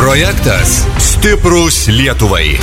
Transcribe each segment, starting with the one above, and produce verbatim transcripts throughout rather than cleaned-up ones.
Projektas Stiprūs Lietuvai.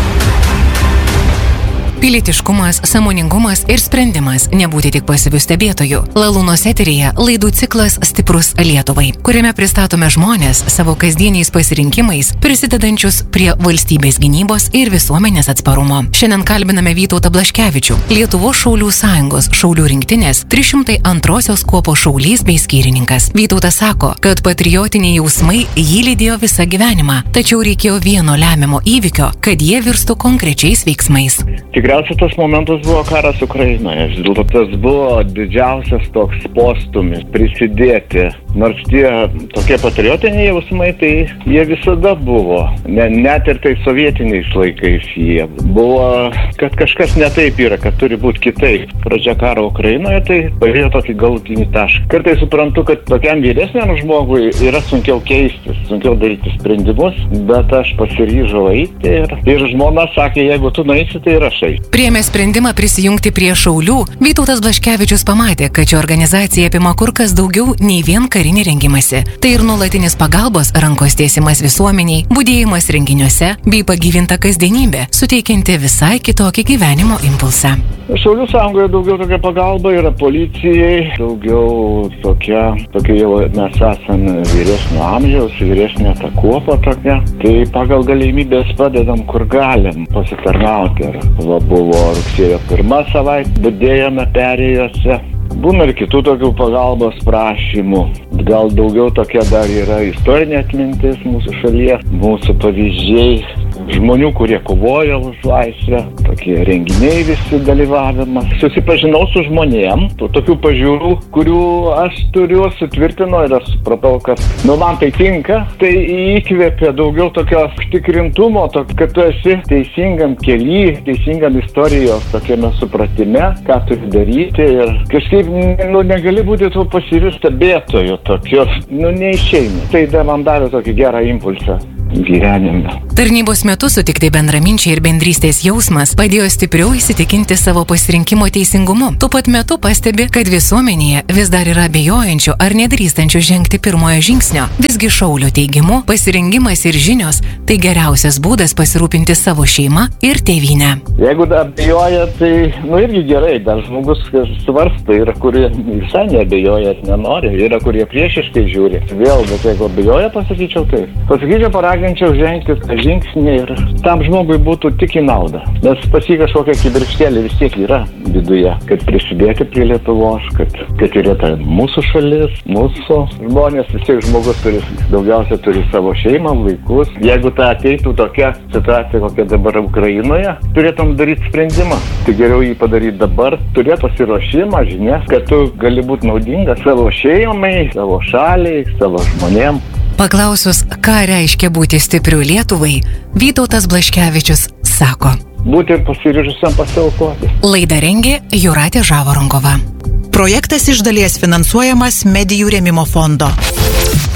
Pilietiškumas, sąmoningumas ir sprendimas nebūti tik pasyviu stebėtoju. Lalūnos eteryje laidų ciklas Stiprus Lietuvai, kuriame pristatome žmonės savo kasdieniais pasirinkimais, prisidedančius prie valstybės gynybos ir visuomenės atsparumo. Šiandien kalbiname Vytautą Blaškevičių, Lietuvos Šaulių sąjungos šaulių rinktinės trys šimtai antrosios kuopos šaulys bei skyrininkas. Vytautas sako, kad patriotiniai jausmai jį lydėjo visą gyvenimą, tačiau reikėjo vieno lemiamo įvykio, kad jie virstų konkrečiais veiksmais. Tikriausiai tas momentas buvo karas Ukrainoje. Vis dėlto tas buvo didžiausias toks postumis prisidėti. Nors tie tokie patriotiniai jausmai, tai jie visada buvo. Ne, net ir tai sovietiniais laikais jie buvo, kad kažkas ne taip yra, kad turi būti kitaip. Pradžia karo Ukrainoje tai pažiūrėjo tokį galutinį tašką. Kartais suprantu, kad tokiam vyresniam žmogui yra sunkiau keistis, sunkiau daryti sprendimus, bet aš pasiryžau eiti ir, ir žmona sakė, jeigu tu nueisi, tai ir aš eisiu. Priėmė sprendimą prisijungti prie šaulių, Vytautas Blaškevičius pamatė, kad ši organizacija apima kur kas daugiau nei vien karinį rengimąsi. Tai ir nuolatinis pagalbos rankos tiesimas visuomeniai, budėjimas renginiuose bei pagyvinta kasdienybė, suteikianti visai kitokį gyvenimo impulsą. Šaulių sąjungoje daugiau tokia pagalba yra policijai, daugiau tokia, tokia jau mes esame vyresnio amžiaus, vyresnė ta kuopa tokia, tai pagal galimybės padedam, kur galim pasitarnauti. Va, buvo rugsėjo pirmą savaitę, budėjome perėjose. Būna ir kitų tokių pagalbos prašymų. Gal daugiau tokia dar yra istorinė atmintis mūsų šalyje, mūsų pavyzdžiai žmonių, kurie kovojo už laisvę, tokie renginiai visi dalyvavimas. Susipažinau su žmonėm, tokių pažiūrų, kurių aš turiu, sutvirtino ir aš supratau, kad nu, man tai tinka, tai įkvėpė daugiau tokio tikrintumo, to, kad tu esi teisingam kely, teisingam istorijos tokiame supratime, ką turi daryti ir kažkaip nu, negali būti tuo pasyviu stebėtoju tokiu, nu neišeina. Tai man davė tokį gerą impulsą gyvenime. Tarnybos metu sutikti bendraminčiai ir bendrystės jausmas padėjo stipriau įsitikinti savo pasirinkimo teisingumu. Tuo pat metu pastebi, kad visuomenėje vis dar yra abejojančių ar nedrįstančių žengti pirmojo žingsnio. Visgi šaulio teigimu, pasirengimas ir žinios tai geriausias būdas pasirūpinti savo šeimą ir tėvynę. Jeigu abejoja, tai nu irgi gerai, dar žmogus svarsto, yra kurie visai neabejoja, nenori, yra kurie priešiškai žiūri. Vėl, bet jeigu abejoja, pasakyčiau taip. Pasakyčiau, paraginčiau žengti tą žingsnį ir tam žmogui būtų tik į naudą. Nes pas jį kažkokia kibirkštėlė vis tiek yra viduje, kad prisidėti prie Lietuvos, kad, kad yra ta mūsų šalis, mūsų žmonės, vis tiek žmogus turi, daugiausia turi savo šeimą, vaikus. Jeigu ta ateitų tokia situacija, kokia dabar Ukrainoje, turėtum daryti sprendimą. Tai geriau jį padaryti dabar, turėti pasiruošimą, žinias, kad tu gali būti naudingas savo šeimai, savo šaliai, savo žmonėm. Paklausus, ką reiškia būti stipriu Lietuvai, Vytautas Blaškevičius sako. Būti ir pasiryžusiam pasiaukoti. Laidą rengė Jūratė Žavorongova. Projektas iš dalies finansuojamas Medijų rėmimo fondo.